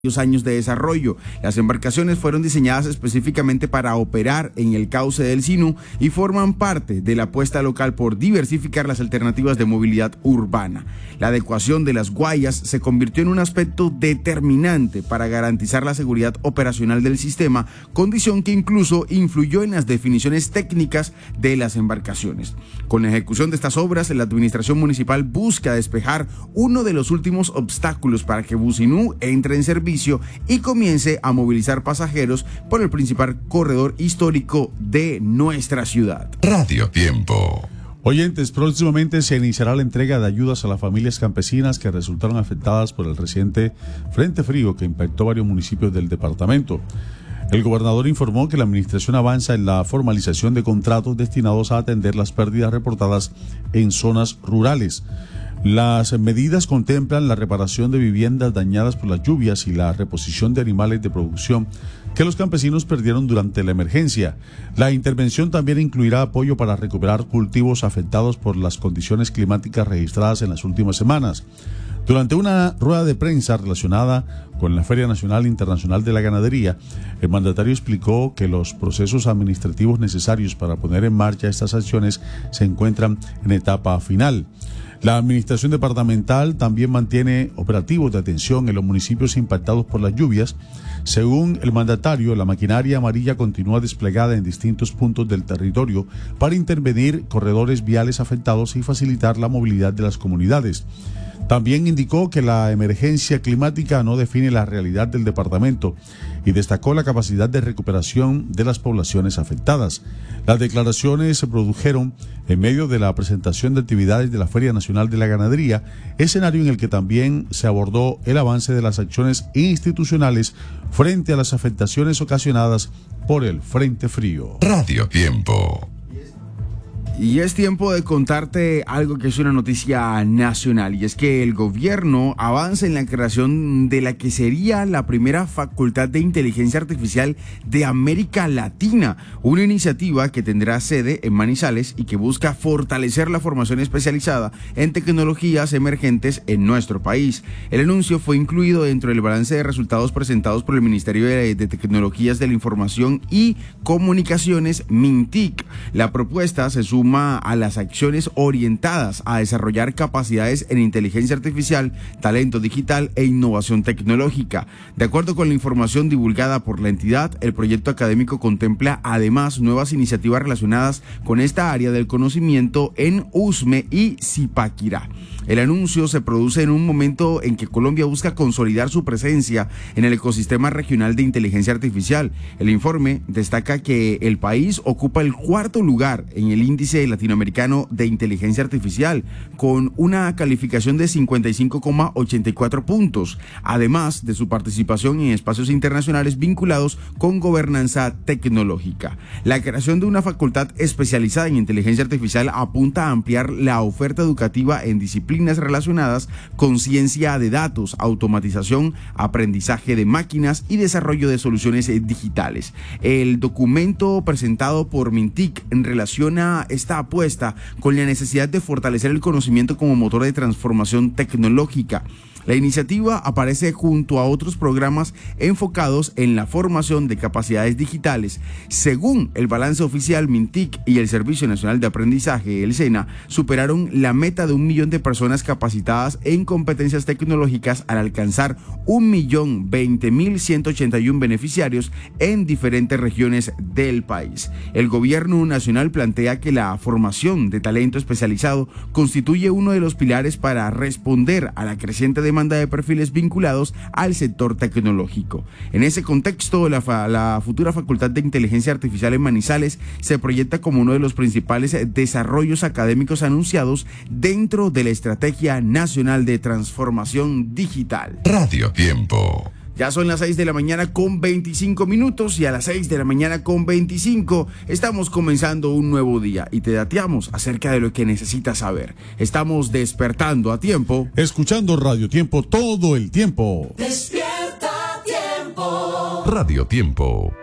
años de desarrollo. Las embarcaciones fueron diseñadas específicamente para operar en el cauce del Sinú y forman parte de la apuesta local por diversificar las alternativas de movilidad urbana. La adecuación de las guayas se convirtió en un aspecto determinante para garantizar la seguridad operacional del sistema, condición que incluso influyó en las definiciones técnicas de las embarcaciones. Con la ejecución de estas obras, la administración municipal busca despejar uno de los últimos obstáculos para que Businú entre en servicio y comience a movilizar pasajeros por el principal corredor histórico de nuestra ciudad. Radio Tiempo. Oyentes, próximamente se iniciará la entrega de ayudas a las familias campesinas que resultaron afectadas por el reciente frente frío que impactó varios municipios del departamento. El gobernador informó que la administración avanza en la formalización de contratos destinados a atender las pérdidas reportadas en zonas rurales. Las medidas contemplan la reparación de viviendas dañadas por las lluvias y la reposición de animales de producción que los campesinos perdieron durante la emergencia. La intervención también incluirá apoyo para recuperar cultivos afectados por las condiciones climáticas registradas en las últimas semanas. Durante una rueda de prensa relacionada con la Feria Nacional Internacional de la Ganadería, el mandatario explicó que los procesos administrativos necesarios para poner en marcha estas acciones se encuentran en etapa final. La administración departamental también mantiene operativos de atención en los municipios impactados por las lluvias. Según el mandatario, la maquinaria amarilla continúa desplegada en distintos puntos del territorio para intervenir corredores viales afectados y facilitar la movilidad de las comunidades. También indicó que la emergencia climática no define la realidad del departamento y destacó la capacidad de recuperación de las poblaciones afectadas. Las declaraciones se produjeron en medio de la presentación de actividades de la Feria Nacional de la Ganadería, escenario en el que también se abordó el avance de las acciones institucionales frente a las afectaciones ocasionadas por el Frente Frío. Radio Tiempo. Y es tiempo de contarte algo que es una noticia nacional, y es que el gobierno avanza en la creación de la que sería la primera facultad de inteligencia artificial de América Latina, una iniciativa que tendrá sede en Manizales y que busca fortalecer la formación especializada en tecnologías emergentes en nuestro país. El anuncio fue incluido dentro del balance de resultados presentados por el Ministerio de Tecnologías de la Información y Comunicaciones, MINTIC. La propuesta se suma a las acciones orientadas a desarrollar capacidades en inteligencia artificial, talento digital e innovación tecnológica. De acuerdo con la información divulgada por la entidad, el proyecto académico contempla además nuevas iniciativas relacionadas con esta área del conocimiento en USME y Zipaquirá. El anuncio se produce en un momento en que Colombia busca consolidar su presencia en el ecosistema regional de inteligencia artificial. El informe destaca que el país ocupa el cuarto lugar en el índice latinoamericano de inteligencia artificial, con una calificación de 55,84 puntos, además de su participación en espacios internacionales vinculados con gobernanza tecnológica. La creación de una facultad especializada en inteligencia artificial apunta a ampliar la oferta educativa en disciplinas relacionadas con ciencia de datos, automatización, aprendizaje de máquinas y desarrollo de soluciones digitales. El documento presentado por MINTIC relaciona esta apuesta con la necesidad de fortalecer el conocimiento como motor de transformación tecnológica. La iniciativa aparece junto a otros programas enfocados en la formación de capacidades digitales. Según el balance oficial, MINTIC y el Servicio Nacional de Aprendizaje, el SENA, superaron la meta de 1 millón de personas capacitadas en competencias tecnológicas al alcanzar 1.020.181 beneficiarios en diferentes regiones del país. El gobierno nacional plantea que la formación de talento especializado constituye uno de los pilares para responder a la creciente demanda de perfiles vinculados al sector tecnológico. En ese contexto, la futura Facultad de Inteligencia Artificial en Manizales se proyecta como uno de los principales desarrollos académicos anunciados dentro de la Estrategia Nacional de Transformación Digital. Radio Tiempo. Ya son las 6 de la mañana con 25 minutos y a las 6 de la mañana con 25 estamos comenzando un nuevo día y te dateamos acerca de lo que necesitas saber. Estamos despertando a tiempo. Escuchando Radio Tiempo todo el tiempo. Despierta a tiempo. Radio Tiempo.